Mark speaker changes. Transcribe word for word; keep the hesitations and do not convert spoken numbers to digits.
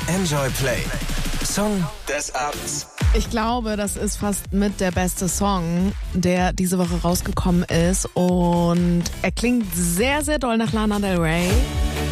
Speaker 1: Enjoy Play. Song des Abends.
Speaker 2: Ich glaube, das ist fast mit der beste Song, der diese Woche rausgekommen ist. Und er klingt sehr, sehr doll nach Lana Del Rey.